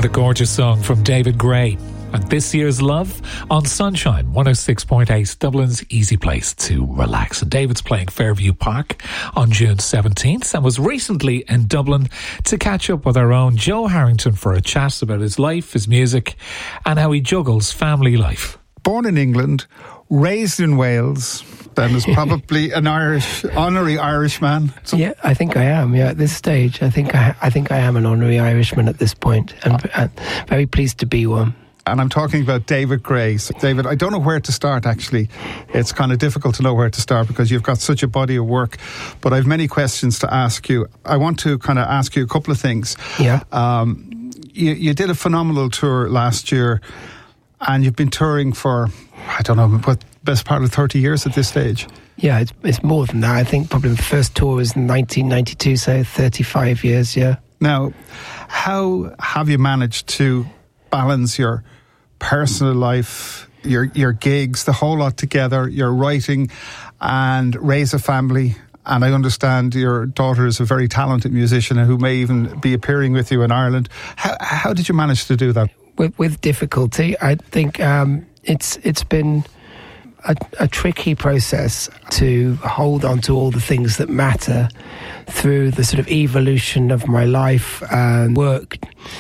a gorgeous song from David Gray. And This Year's Love on Sunshine 106.8, Dublin's easy place to relax. And David's playing Fairview Park on June 17th and was recently in Dublin to catch up with our own Joe Harrington for a chat about his life, his music, and how he juggles family life. Born in England, raised in Wales, then is probably an honorary Irishman. Yeah, I think I am. Yeah, at this stage, I think I am an honorary Irishman at this point, and very pleased to be one. And I'm talking about David Gray. So, David, I don't know where to start, actually. It's kind of difficult to know where to start because you've got such a body of work. But I have many questions to ask you. I want to kind of ask you a couple of things. Yeah. You did a phenomenal tour last year, and you've been touring for, I don't know, what, best part of 30 years at this stage? Yeah, it's more than that. I think probably the first tour was in 1992, so 35 years, yeah. Now, how have you managed to balance your personal life, your gigs, the whole lot together, your writing, and raise a family? And I understand your daughter is a very talented musician who may even be appearing with you in Ireland. How did you manage to do that? With difficulty. I think it's been a tricky process to hold on to all the things that matter through the sort of evolution of my life and work.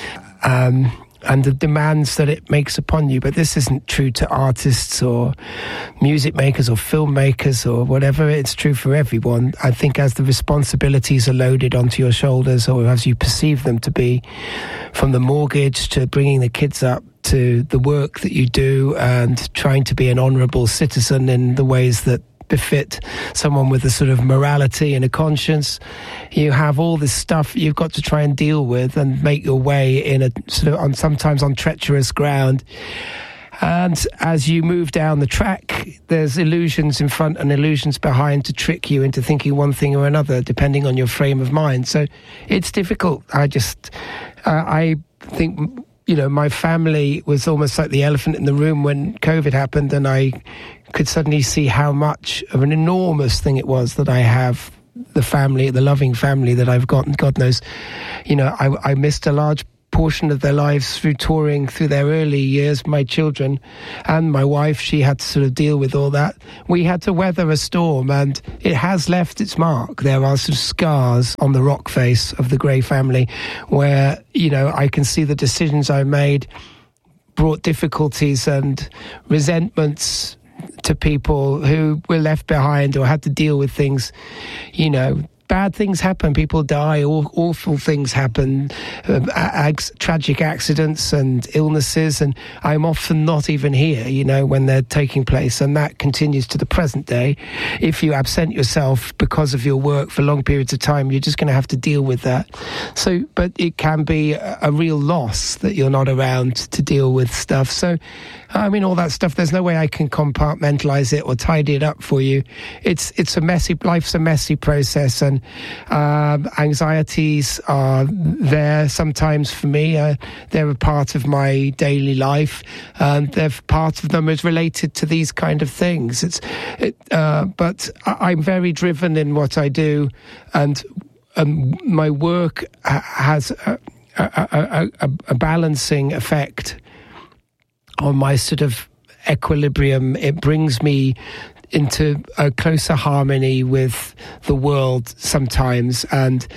And the demands that it makes upon you. But this isn't true to artists or music makers or filmmakers or whatever. It's true for everyone. I think as the responsibilities are loaded onto your shoulders, or as you perceive them to be, from the mortgage to bringing the kids up to the work that you do and trying to be an honourable citizen in the ways that befit someone with a sort of morality and a conscience. You have all this stuff you've got to try and deal with and make your way in a sort of sometimes on treacherous ground. And as you move down the track, there's illusions in front and illusions behind to trick you into thinking one thing or another, depending on your frame of mind. So it's difficult. I think, you know, my family was almost like the elephant in the room when COVID happened, and I could suddenly see how much of an enormous thing it was that I have the family, the loving family that I've got. And God knows, you know, I missed a large portion of their lives through touring through their early years. My children and my wife, she had to sort of deal with all that. We had to weather a storm, and it has left its mark. There are sort of scars on the rock face of the Gray family where, you know, I can see the decisions I made brought difficulties and resentments to people who were left behind or had to deal with things. You know, bad things happen, people die, awful things happen, tragic accidents and illnesses, and I'm often not even here, you know, when they're taking place, and that continues to the present day. If you absent yourself because of your work for long periods of time, you're just going to have to deal with that. So, but it can be a real loss that you're not around to deal with stuff. So, I mean, all that stuff, there's no way I can compartmentalize it or tidy it up for you. It's a messy, life's a messy process, and anxieties are there sometimes for me. They're a part of my daily life, and part of them is related to these kind of things. But I'm very driven in what I do, and my work has a balancing effect on my sort of equilibrium. It brings me into a closer harmony with the world sometimes, and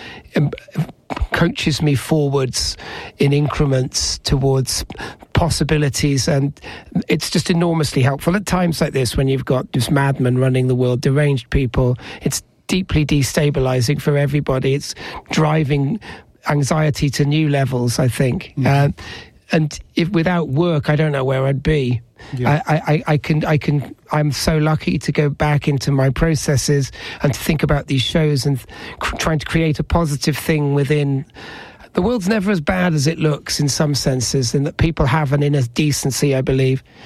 coaches me forwards in increments towards possibilities, and it's just enormously helpful at times like this when you've got just madmen running the world, deranged people. It's deeply destabilizing for everybody. It's driving anxiety to new levels, I think. And if without work, I don't know where I'd be. Yeah. I'm so lucky to go back into my processes and to think about these shows and trying to create a positive thing within. The world's never as bad as it looks in some senses, in that people have an inner decency, I believe.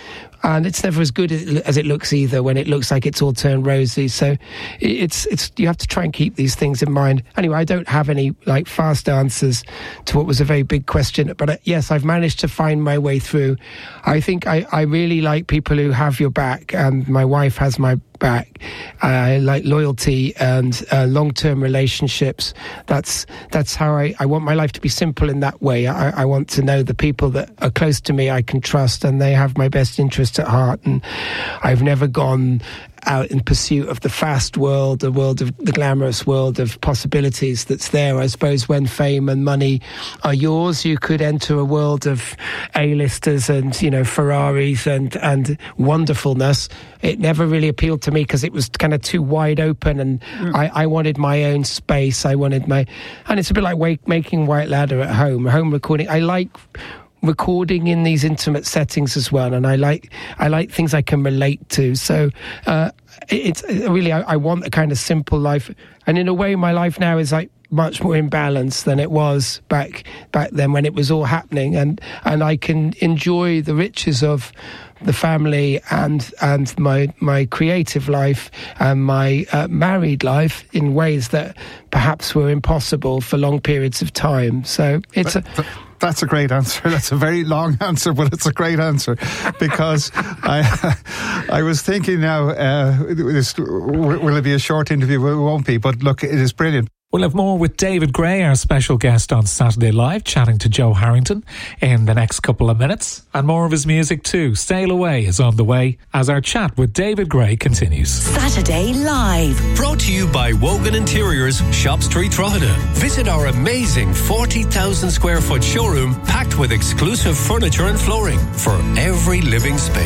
And it's never as good as it looks either, when it looks like it's all turned rosy. So it's you have to try and keep these things in mind. Anyway, I don't have any like fast answers to what was a very big question, but yes, I've managed to find my way through. I think I really like people who have your back, and my wife has my back. I like loyalty and long-term relationships. That's how I want my life to be simple in that way. I want to know the people that are close to me I can trust, and they have my best interest at heart. And I've never gone out in pursuit of the fast world, the glamorous world of possibilities that's there. I suppose when fame and money are yours, you could enter a world of A-listers and, Ferraris and wonderfulness. It never really appealed to me because it was kind of too wide open, and I wanted my own space. And it's a bit like making White Ladder at home recording. I like recording in these intimate settings as well, and I like things I can relate to. So it's really, I want a kind of simple life, and in a way my life now is like much more in balance than it was back then when it was all happening, and I can enjoy the riches of the family and my creative life and my married life in ways that perhaps were impossible for long periods of time. So it's That's a great answer. That's a very long answer, but it's a great answer, because I was thinking now, will it be a short interview? It won't be, but look, it is brilliant. We'll have more with David Gray, our special guest on Saturday Live, chatting to Joe Harrington in the next couple of minutes. And more of his music too. Sail Away is on the way as our chat with David Gray continues. Saturday Live. Brought to you by Wogan Interiors, Shop Street, Drogheda. Visit our amazing 40,000 square foot showroom packed with exclusive furniture and flooring for every living space.